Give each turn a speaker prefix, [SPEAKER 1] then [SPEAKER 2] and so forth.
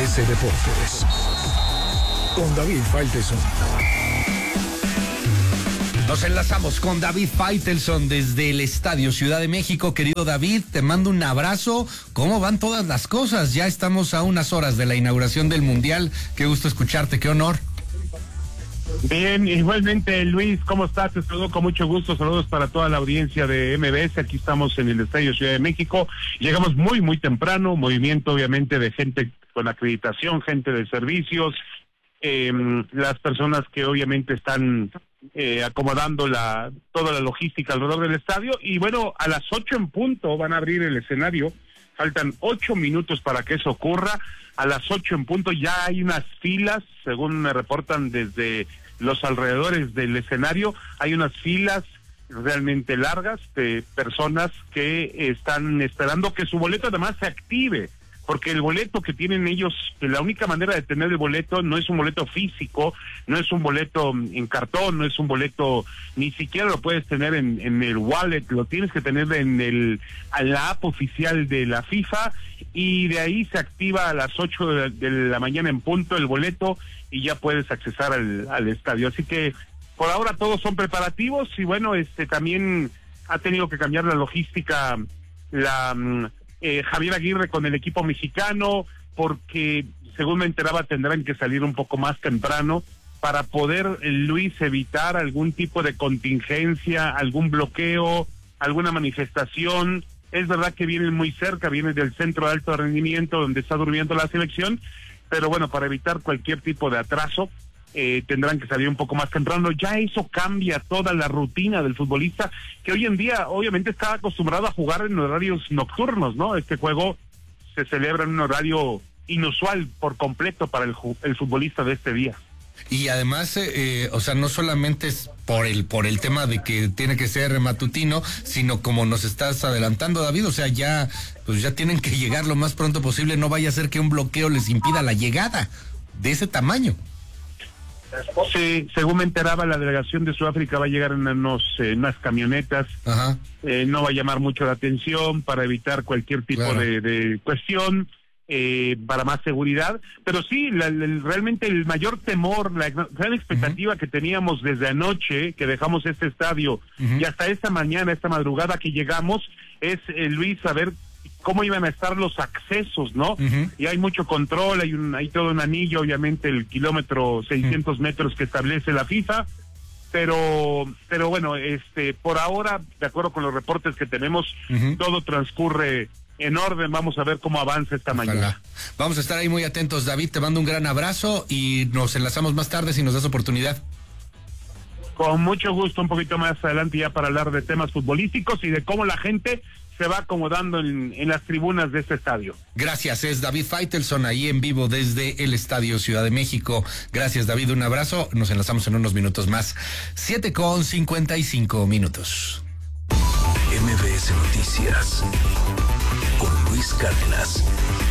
[SPEAKER 1] MBS Deportes con David Faitelson.
[SPEAKER 2] Nos enlazamos con David Faitelson desde el Estadio Ciudad de México. Querido David, te mando un abrazo. ¿Cómo van todas las cosas? Ya estamos a unas horas de la inauguración del Mundial. Qué gusto escucharte, qué honor.
[SPEAKER 3] Bien, igualmente Luis, ¿cómo estás? Te saludo con mucho gusto, saludos para toda la audiencia de MBS, aquí estamos en el Estadio Ciudad de México, llegamos muy temprano, movimiento obviamente de gente con acreditación, gente de servicios, las personas que obviamente están acomodando toda la logística alrededor del estadio, y bueno, a las 8 en punto van a abrir el escenario. Faltan 8 minutos para que eso ocurra. A las 8 en punto ya hay unas filas, según me reportan desde los alrededores del escenario, hay unas filas realmente largas de personas que están esperando que su boleto además se active, porque el boleto que tienen ellos, la única manera de tener el boleto no es un boleto físico, no es un boleto en cartón, no es un boleto, ni siquiera lo puedes tener en el wallet, lo tienes que tener en la app oficial de la FIFA, y de ahí se activa a las 8 de la mañana en punto el boleto y ya puedes accesar al estadio. Así que por ahora todos son preparativos, y bueno, también ha tenido que cambiar la logística Javier Aguirre con el equipo mexicano, porque según me enteraba tendrán que salir un poco más temprano para poder, Luis, evitar algún tipo de contingencia, algún bloqueo, alguna manifestación. Es verdad que vienen muy cerca, vienen del centro de alto rendimiento donde está durmiendo la selección, pero bueno, para evitar cualquier tipo de atraso, tendrán que salir un poco más temprano. Ya eso cambia toda la rutina del futbolista, que hoy en día obviamente está acostumbrado a jugar en horarios nocturnos, ¿no? Este juego se celebra en un horario inusual por completo para el futbolista de este día.
[SPEAKER 2] Y además, o sea, no solamente es por el tema de que tiene que ser matutino, sino como nos estás adelantando, David, o sea, ya tienen que llegar lo más pronto posible, no vaya a ser que un bloqueo les impida la llegada de ese tamaño.
[SPEAKER 3] Sí, según me enteraba, la delegación de Sudáfrica va a llegar en unas camionetas.
[SPEAKER 2] Ajá.
[SPEAKER 3] No va a llamar mucho la atención para evitar cualquier tipo de cuestión, para más seguridad, pero sí, realmente el mayor temor, la gran expectativa que teníamos desde anoche, que dejamos este estadio, y hasta esta mañana, esta madrugada que llegamos, es, Luis, saber cómo iban a estar los accesos, ¿no? Y hay mucho control, hay todo un anillo, obviamente el kilómetro 600 metros que establece la FIFA, pero bueno, por ahora, de acuerdo con los reportes que tenemos, todo transcurre en orden. Vamos a ver cómo avanza esta mañana.
[SPEAKER 2] Vamos a estar ahí muy atentos, David, te mando un gran abrazo y nos enlazamos más tarde si nos das oportunidad.
[SPEAKER 3] Con mucho gusto, un poquito más adelante ya para hablar de temas futbolísticos y de cómo la gente se va acomodando en las tribunas de este estadio.
[SPEAKER 2] Gracias, es David Faitelson ahí en vivo desde el Estadio Ciudad de México. Gracias, David, un abrazo, nos enlazamos en unos minutos más. 7:55 minutos.
[SPEAKER 1] MBS Noticias con Luis Cárdenas.